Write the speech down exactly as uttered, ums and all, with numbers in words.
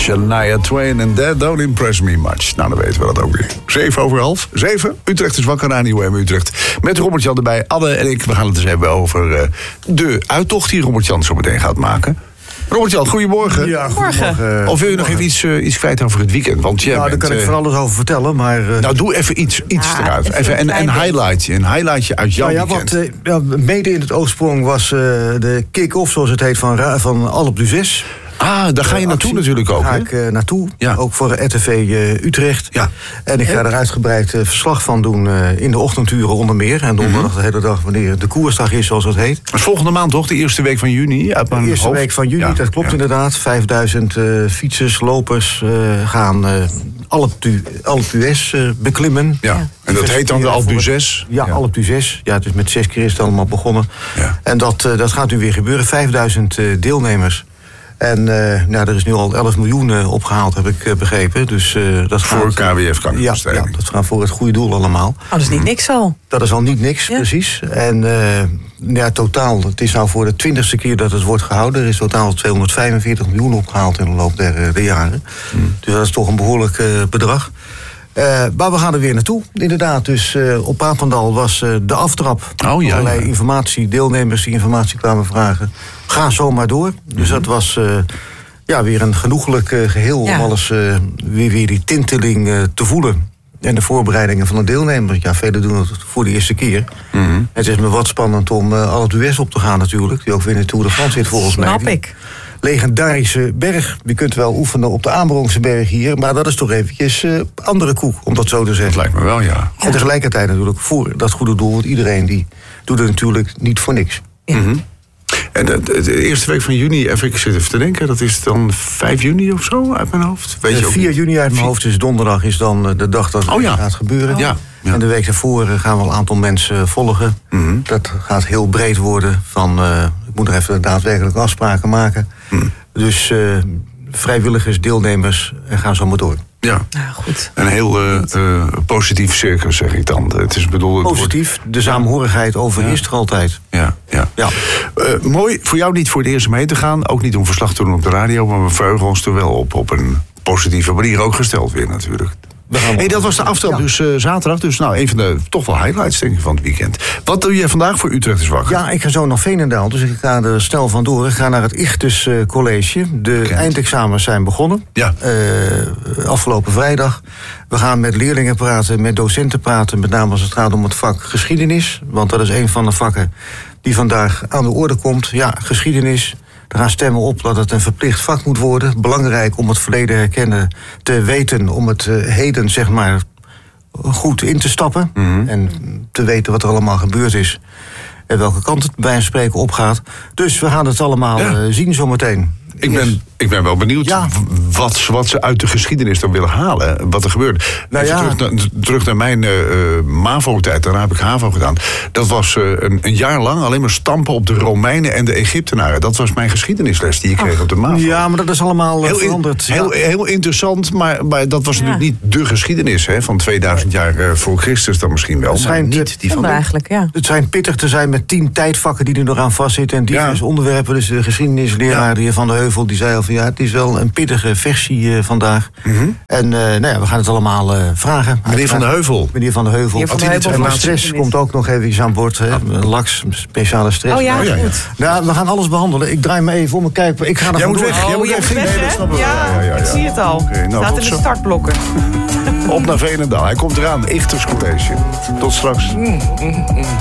Shania Twain en That Don't Impress Me Much. Nou, dan weten we dat ook weer. Zeven over half. Zeven. Utrecht is wakker, Radio M Utrecht. Met Robert-Jan erbij. Anne en ik, we gaan het eens hebben over uh, de uittocht die Robert-Jan zo meteen gaat maken. Robert-Jan, goedemorgen. Ja, goedemorgen. Of wil je nog even iets, uh, iets kwijt over het weekend? Want jij nou, bent, daar kan ik uh, van alles over vertellen, maar... Uh, nou, doe even iets, iets ja, eruit. Even, even een, een highlightje. Een highlightje uit jouw nou ja, weekend. wat, uh, ja, mede in het oogsprong was uh, de kick-off, zoals het heet, van, van Alpe d'Huez. Ah, daar ga je uh, naartoe actie. natuurlijk ook, Daar ga hè? ik uh, naartoe, Ja. ook voor R T V uh, Utrecht. Ja. En ik ga er uitgebreid uh, verslag van doen uh, in de ochtenduren onder meer. En donderdag Mm-hmm. de hele dag, wanneer de koersdag is, zoals dat heet. Dat is volgende maand toch? De eerste week van juni? Uit mijn De eerste hoofd. week van juni, Ja, dat klopt ja. inderdaad. vijfduizend uh, fietsers, lopers uh, gaan uh, Alpe d'Huez uh, beklimmen. Ja. En dat heet dan de Alpe d'Huez? Ja, ja. Alpe d'Huez. Ja, het is met zes keer is het allemaal begonnen. Ja. En dat, uh, dat gaat nu weer gebeuren. vijfduizend uh, deelnemers. En uh, nou, er is nu al elf miljoen uh, opgehaald, heb ik uh, begrepen. Dus, uh, dat Voor gaat, K W F kankerbestrijding. Ja, ja, dat gaat voor het goede doel allemaal. Oh, dat is niet niks al. Dat is al niet niks, Ja. precies. En uh, ja, totaal, het is nou voor de twintigste keer dat het wordt gehouden. Er is totaal tweehonderdvijfenveertig miljoen opgehaald in de loop der, der jaren. Hmm. Dus dat is toch een behoorlijk uh, bedrag. Uh, maar we gaan er weer naartoe, inderdaad. Dus uh, op Papendal was uh, de aftrap. Oh, ja, Allerlei ja. informatie, deelnemers die informatie kwamen vragen. Ga zomaar door. Dus Mm-hmm. dat was uh, ja, weer een genoeglijk uh, geheel Ja. om alles uh, weer, weer die tinteling uh, te voelen. En de voorbereidingen van de deelnemers. Ja, velen doen het voor de eerste keer. Mm-hmm. Het is me wat spannend om uh, Alpe d'Huez op te gaan natuurlijk. Die ook weer in de Tour de France zit volgens mij. Snap Die ik. Legendarische berg. Je kunt wel oefenen op de Aanbrongse berg hier. Maar dat is toch eventjes uh, andere koek, om dat zo te Dat zeggen. lijkt me wel, ja. En tegelijkertijd natuurlijk voor dat goede doel. Want iedereen die doet het natuurlijk niet voor niks. Ja. Mm-hmm. En de, de, de eerste week van juni, even, ik zit even te denken... dat is dan vijf juni of zo uit mijn hoofd? Weet je ook vier niet? juni uit mijn hoofd is donderdag is dan uh, de dag dat het Oh, ja. gaat gebeuren. Ja, ja. En de week daarvoor uh, gaan we een aantal mensen uh, volgen. Mm-hmm. Dat gaat heel breed worden. Van, uh, ik moet nog even daadwerkelijk afspraken maken. Mm. Dus uh, vrijwilligers, deelnemers en gaan zo maar door. Ja, Nou, goed. een heel uh, uh, positief circus, zeg ik dan. Het is bedoeld... het wordt- Positief, de saamhorigheid overheerst er altijd. Ja, ja. Ja. Uh, mooi, voor jou niet voor het eerst mee te gaan. Ook niet om verslag te doen op de radio. Maar we verheugen ons er wel op. Op een positieve manier ook gesteld weer natuurlijk. Hey, dat was de aftrap, Ja. dus uh, zaterdag. Dus nou, een van de toch wel highlights denk ik van het weekend. Wat doe je vandaag voor Utrecht is wakker? Ja, ik ga zo naar Veenendaal, dus ik ga er snel vandoor. Ik ga naar het Ichthus uh, College. De Bekend. eindexamens zijn begonnen. Ja. Uh, afgelopen vrijdag. We gaan met leerlingen praten, met docenten praten. Met name als het gaat om het vak geschiedenis. Want dat is een van de vakken die vandaag aan de orde komt. Ja, geschiedenis. Er gaan stemmen op dat het een verplicht vak moet worden. Belangrijk om het verleden herkennen, te weten, om het uh, heden zeg maar goed in te stappen. Mm-hmm. En te weten wat er allemaal gebeurd is. En welke kant het bij een spreken opgaat. Dus we gaan het allemaal Ja. uh, zien zometeen. Ik ben, ik ben wel benieuwd Ja. w- wat, wat ze uit de geschiedenis dan willen halen. Wat er gebeurt. Nou Even ja. terug, naar, terug naar mijn uh, MAVO-tijd. Daarna heb ik HAVO gedaan. Dat was uh, een, een jaar lang alleen maar stampen op de Romeinen en de Egyptenaren. Dat was mijn geschiedenisles die ik kreeg op de MAVO. Ja, maar dat is allemaal uh, Heel, in- veranderd. heel, Ja. heel interessant, maar, maar dat was Ja. natuurlijk niet de geschiedenis hè, van tweeduizend jaar uh, voor Christus dan misschien wel. Het Maar schijnt, niet die van Zonde nu. eigenlijk, ja. Het zijn pittig te zijn met tien tijdvakken die er nog aan vastzitten. En diverse Ja. onderwerpen. Dus de geschiedenisleraar, Ja. de heer Van de Heuvel, die zei al van ja, het is wel een pittige versie uh, vandaag. Mm-hmm. En uh, nou ja, we gaan het allemaal uh, vragen. Meneer Van de Heuvel. Meneer Van de Heuvel. Meneer Van de Had hij Heuvel dit- van en stress geschiedenis. komt ook nog even aan boord. Hè? Laks, speciale stress. Oh ja, Oh, ja, ja. goed. Nou, we gaan alles behandelen. Ik draai me even om en kijk. Ik ga er Jij moet vandoor. weg. Jij Oh, moet je weg. moet Nee, weg, dat hè? snappen we. Ja, Ja, ja, ja. ik zie het al. Oké, nou, Staat tot in de zo. startblokken. Op naar Veenendaal. Hij komt eraan. Ichthus College. Tot straks.